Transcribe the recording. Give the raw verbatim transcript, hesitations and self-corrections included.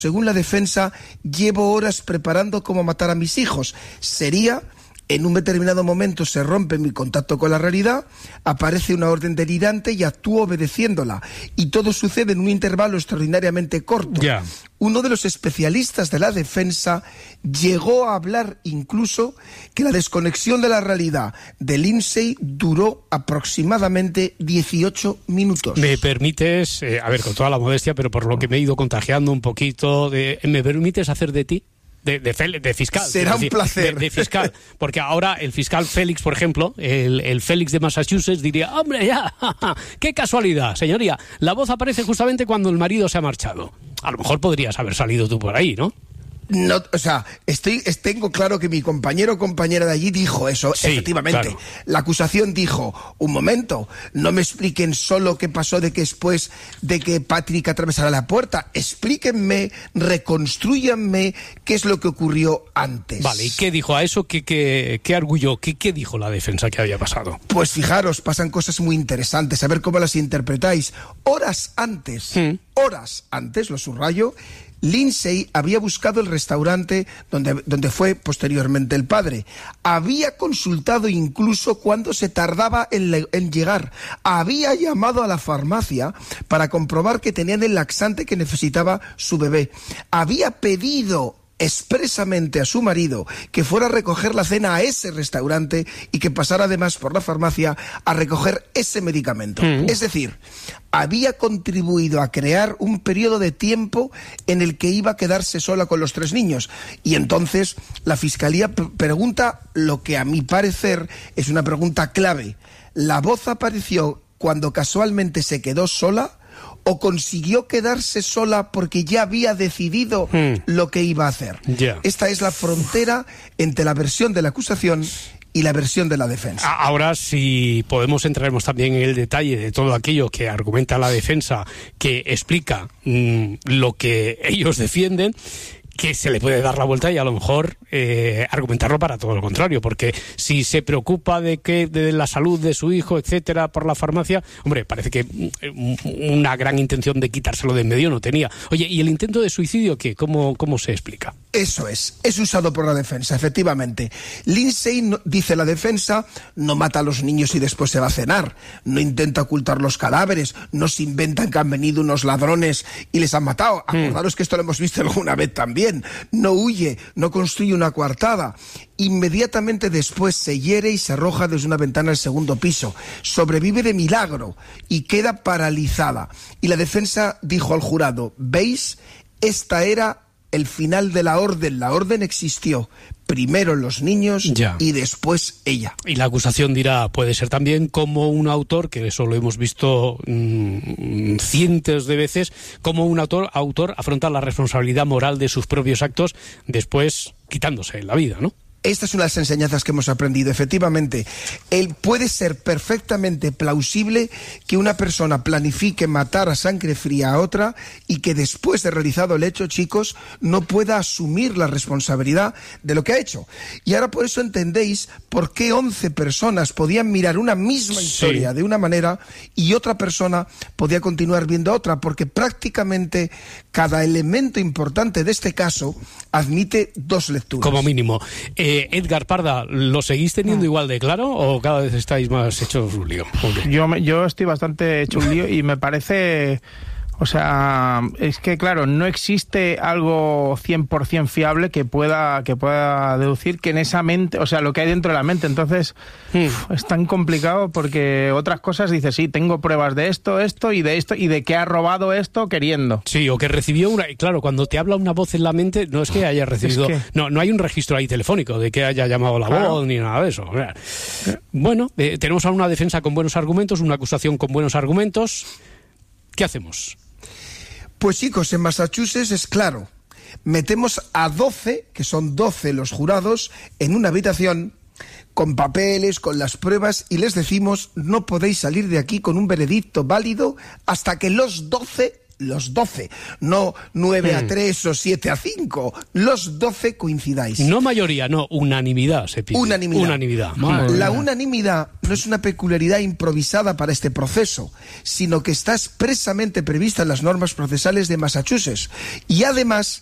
Según la defensa, llevo horas preparando cómo matar a mis hijos. Sería, en un determinado momento se rompe mi contacto con la realidad, aparece una orden delirante y actúo obedeciéndola. Y todo sucede en un intervalo extraordinariamente corto. Yeah. Uno de los especialistas de la defensa llegó a hablar incluso que la desconexión de la realidad de Lindsay duró aproximadamente dieciocho minutos. ¿Me permites, eh, a ver, con toda la modestia, pero por lo que me he ido contagiando un poquito, de, ¿me permites hacer de ti? De, de, de fiscal. Será un decir, placer. De, de fiscal. Porque ahora el fiscal Félix, por ejemplo, el, el Félix de Massachusetts diría, hombre, ya, qué casualidad, señoría. La voz aparece justamente cuando el marido se ha marchado. A lo mejor podrías haber salido tú por ahí, ¿no? No, o sea, estoy, tengo claro que mi compañero o compañera de allí dijo eso, sí, efectivamente. Claro. La acusación dijo, un momento, no me expliquen solo qué pasó de que después de que Patrick atravesara la puerta, explíquenme, reconstrúyanme qué es lo que ocurrió antes. Vale, ¿y qué dijo a eso? ¿Qué, qué, qué arguyó? ¿Qué, ¿Qué dijo la defensa que había pasado? Pues fijaros, pasan cosas muy interesantes, a ver cómo las interpretáis. Horas antes, ¿Mm? horas antes, lo subrayo, Lindsay había buscado el restaurante donde, donde fue posteriormente el padre. Había consultado incluso cuándo se tardaba en, le, en llegar. Había llamado a la farmacia para comprobar que tenían el laxante que necesitaba su bebé. Había pedido expresamente a su marido que fuera a recoger la cena a ese restaurante y que pasara además por la farmacia a recoger ese medicamento. Mm. Es decir, había contribuido a crear un periodo de tiempo en el que iba a quedarse sola con los tres niños. Y entonces la Fiscalía p- pregunta lo que a mi parecer es una pregunta clave. ¿La voz apareció cuando casualmente se quedó sola? ¿O consiguió quedarse sola porque ya había decidido hmm. lo que iba a hacer? Yeah. Esta es la frontera entre la versión de la acusación y la versión de la defensa. Ahora, si podemos entraremos también en el detalle de todo aquello que argumenta la defensa, que explica mmm, lo que ellos defienden, que se le puede dar la vuelta y a lo mejor eh, argumentarlo para todo lo contrario, porque si se preocupa de que de la salud de su hijo, etcétera, por la farmacia, hombre, parece que una gran intención de quitárselo de en medio no tenía. Oye, ¿y el intento de suicidio qué? ¿Cómo, cómo se explica? Eso es, es usado por la defensa, efectivamente. Lindsay, no, dice la defensa, no mata a los niños y después se va a cenar, no intenta ocultar los cadáveres, no se inventan que han venido unos ladrones y les han matado. Acordaros mm. que esto lo hemos visto alguna vez también. No huye, no construye una coartada. Inmediatamente después se hiere y se arroja desde una ventana al segundo piso. Sobrevive de milagro y queda paralizada. Y la defensa dijo al jurado, ¿veis? Esta era el final de la orden. La orden existió. Primero los niños ya. Y después ella. Y la acusación dirá, puede ser también como un autor, que eso lo hemos visto mmm, cientos de veces, como un autor, autor afronta la responsabilidad moral de sus propios actos después quitándose la vida, ¿no? Esta es una de las enseñanzas que hemos aprendido, efectivamente. Él puede ser perfectamente plausible que una persona planifique matar a sangre fría a otra y que después de realizado el hecho, chicos, no pueda asumir la responsabilidad de lo que ha hecho. Y ahora por eso entendéis por qué once personas podían mirar una misma historia sí. de una manera y otra persona podía continuar viendo otra, porque prácticamente cada elemento importante de este caso admite dos lecturas. Como mínimo. Eh, Eh, Edgar Parda, ¿lo seguís teniendo igual de claro o cada vez estáis más hechos un lío? Okay. Yo, yo estoy bastante hecho un lío y me parece... O sea, es que claro, no existe algo cien por ciento fiable que pueda que pueda deducir que en esa mente, o sea, lo que hay dentro de la mente. Entonces, hmm. uf, es tan complicado porque otras cosas dices, sí, tengo pruebas de esto, esto y de esto y de que ha robado esto queriendo. Sí, o que recibió una... Claro, cuando te habla una voz en la mente, no es que haya recibido... Es que... No, no hay un registro ahí telefónico de que haya llamado la claro. voz ni nada de eso. Bueno, eh, tenemos a una defensa con buenos argumentos, una acusación con buenos argumentos. ¿Qué hacemos? Pues chicos, en Massachusetts es claro, metemos a doce, que son doce los jurados, en una habitación con papeles, con las pruebas, y les decimos, no podéis salir de aquí con un veredicto válido hasta que los doce los doce, no nueve a tres o siete a cinco, los doce coincidáis. No mayoría, no, unanimidad se pide. Unanimidad. Unanimidad. Madre la mía. Unanimidad no es una peculiaridad improvisada para este proceso, sino que está expresamente prevista en las normas procesales de Massachusetts. Y además